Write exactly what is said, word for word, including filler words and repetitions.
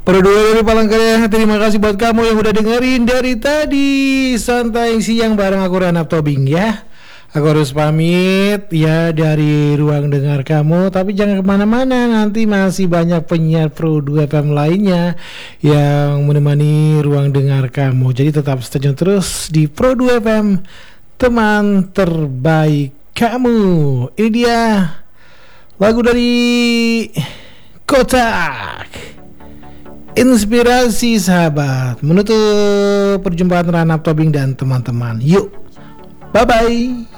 Berdua dari Palangkaraya, terima kasih buat kamu yang udah dengerin dari tadi santai siang bareng aku Ranap Tobing ya. Aku harus pamit ya dari ruang dengar kamu, tapi jangan kemana-mana, nanti masih banyak penyiar Pro dua F M lainnya yang menemani ruang dengar kamu. Jadi tetap stay tune terus di Pro dua F M, teman terbaik kamu. Ini dia lagu dari Kotak, Inspirasi Sahabat, menutup perjumpaan Ranap Tobing dan teman-teman. Yuk, bye-bye.